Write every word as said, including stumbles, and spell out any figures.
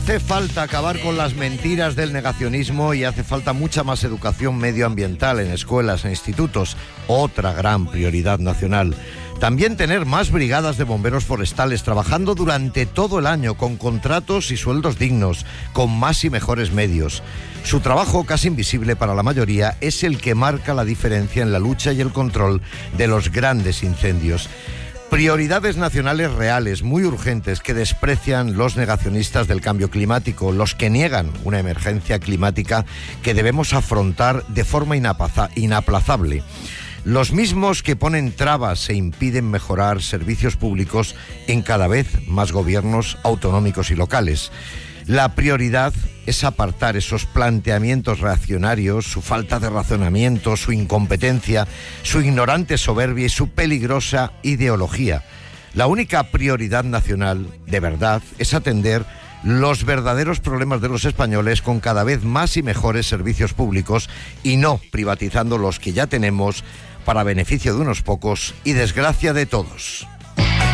Hace falta acabar con las mentiras del negacionismo y hace falta mucha más educación medioambiental en escuelas e institutos, otra gran prioridad nacional. También tener más brigadas de bomberos forestales trabajando durante todo el año con contratos y sueldos dignos, con más y mejores medios. Su trabajo, casi invisible para la mayoría, es el que marca la diferencia en la lucha y el control de los grandes incendios. Prioridades nacionales reales, muy urgentes, que desprecian los negacionistas del cambio climático, los que niegan una emergencia climática que debemos afrontar de forma inapaza- inaplazable. Los mismos que ponen trabas e impiden mejorar servicios públicos en cada vez más gobiernos autonómicos y locales. La prioridad es apartar esos planteamientos reaccionarios, su falta de razonamiento, su incompetencia, su ignorante soberbia y su peligrosa ideología. La única prioridad nacional, de verdad, es atender los verdaderos problemas de los españoles con cada vez más y mejores servicios públicos y no privatizando los que ya tenemos para beneficio de unos pocos y desgracia de todos.